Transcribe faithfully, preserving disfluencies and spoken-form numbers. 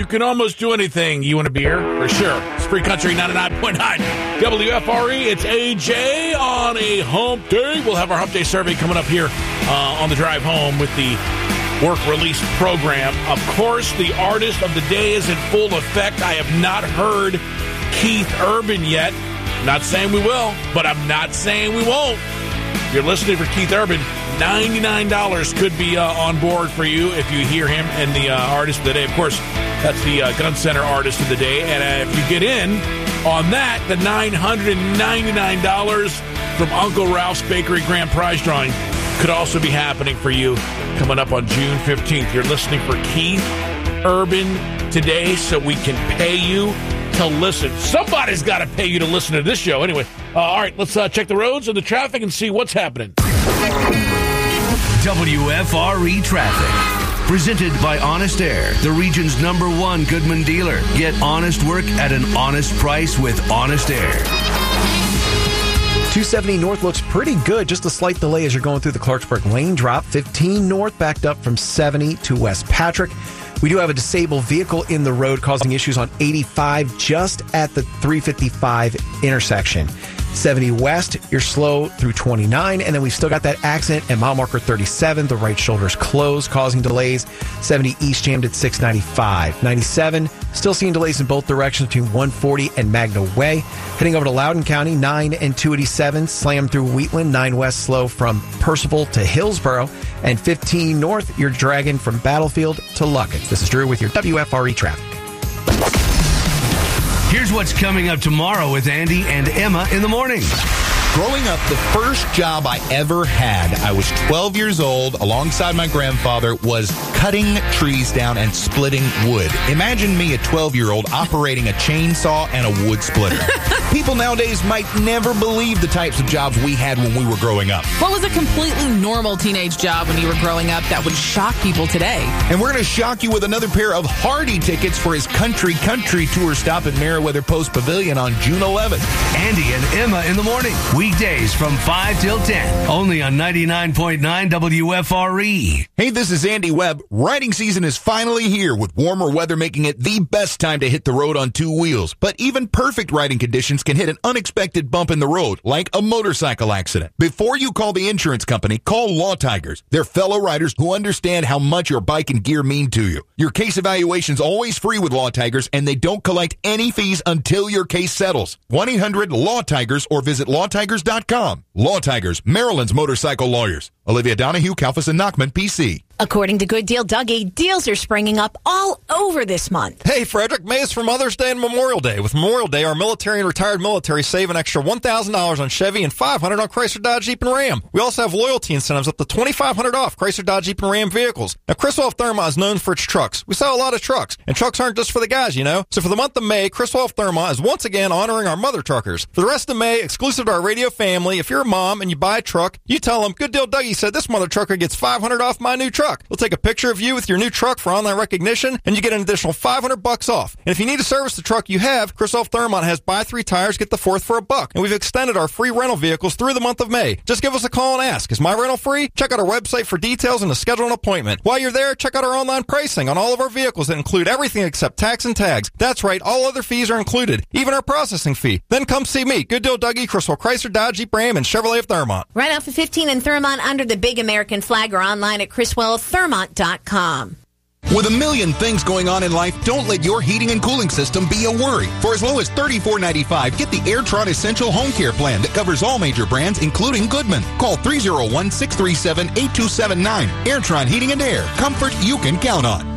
you can almost do anything. You want a beer? For sure. It's Free Country ninety-nine point nine W F R E. It's A J on a hump day. We'll have our hump day survey coming up here uh, on the drive home with the work release program. Of course, the artist of the day is in full effect. I have not heard Keith Urban yet. Not saying we will, but I'm not saying we won't. If you're listening for Keith Urban, ninety-nine dollars could be uh, on board for you if you hear him and the uh, artist of the day. Of course, that's the uh, Gun Center artist of the day. And uh, if you get in on that, the nine hundred ninety-nine dollars from Uncle Ralph's Bakery Grand Prize drawing could also be happening for you coming up on June fifteenth. You're listening for Keith Urban today, so we can pay you to listen. Somebody's got to pay you to listen to this show. Anyway, uh, all right, let's uh, check the roads and the traffic and see what's happening. W F R E Traffic. Presented by Honest Air, the region's number one Goodman dealer. Get honest work at an honest price with Honest Air. two seventy north looks pretty good. Just a slight delay as you're going through the Clarksburg lane drop. fifteen north backed up from seventy to West Patrick. We do have a disabled vehicle in the road causing issues on eighty-five just at the three fifty-five intersection. seventy west, you're slow through twenty-nine, and then we've still got that accident at mile marker thirty-seven. The right shoulder's closed, causing delays. seventy east jammed at six ninety-five. ninety-seven, still seeing delays in both directions between one forty and Magna Way. Heading over to Loudoun County, nine and two eighty-seven, slam through Wheatland. nine west slow from Percival to Hillsboro. And fifteen north, you're dragging from Battlefield to Luckett. This is Drew with your W F R E traffic. Here's what's coming up tomorrow with Andy and Emma in the morning. Growing up, the first job I ever had, I was twelve years old, alongside my grandfather, was cutting trees down and splitting wood. Imagine me, a twelve-year-old, operating a chainsaw and a wood splitter. People nowadays might never believe the types of jobs we had when we were growing up. What was a completely normal teenage job when you were growing up that would shock people today? And we're going to shock you with another pair of Hardy tickets for his Country Country Tour stop at Meriwether Post Pavilion on June eleventh. Andy and Emma in the morning. Weekdays from five till ten. Only on ninety-nine point nine W F R E. Hey, this is Andy Webb. Riding season is finally here, with warmer weather making it the best time to hit the road on two wheels. But even perfect riding conditions can hit an unexpected bump in the road, like a motorcycle accident. Before you call the insurance company, call Law Tigers. They're fellow riders who understand how much your bike and gear mean to you. Your case evaluation's always free with Law Tigers, and they don't collect any fees until your case settles. one eight hundred law tigers or visit law tigers dot com. Law Tigers, Maryland's motorcycle lawyers. Olivia Donahue, Kalfas and Nachman, P C. According to Good Deal Dougie, deals are springing up all over this month. Hey, Frederick, May is for Mother's Day and Memorial Day. With Memorial Day, our military and retired military save an extra one thousand dollars on Chevy and five hundred dollars on Chrysler, Dodge, Jeep, and Ram. We also have loyalty incentives up to twenty-five hundred dollars off Chrysler, Dodge, Jeep, and Ram vehicles. Now, Criswell Thermont is known for its trucks. We sell a lot of trucks, and trucks aren't just for the guys, you know. So for the month of May, Criswell Thermont is once again honoring our mother truckers. For the rest of May, exclusive to our radio family, if you're a mom and you buy a truck, you tell them, Good Deal Dougie said this mother trucker gets five hundred dollars off my new truck. We'll take a picture of you with your new truck for online recognition, and you get an additional five hundred bucks off. And if you need to service the truck you have, Criswell Thermont has buy three tires, get the fourth for a buck. And we've extended our free rental vehicles through the month of May. Just give us a call and ask, is my rental free? Check out our website for details and to schedule an appointment. While you're there, check out our online pricing on all of our vehicles that include everything except tax and tags. That's right, all other fees are included, even our processing fee. Then come see me, Good Deal Dougie, Criswell Chrysler, Dodge, Jeep, Ram, and Chevrolet of Thermont. Right off of fifteen in Thermont under the big American flag or online at criswell thermont dot com. With a million things going on in life, don't let your heating and cooling system be a worry. For as low as thirty-four ninety-five, get the Airtron Essential Home Care Plan that covers all major brands, including Goodman. Call three oh one, six three seven, eight two seven nine. Airtron Heating and Air. Comfort you can count on.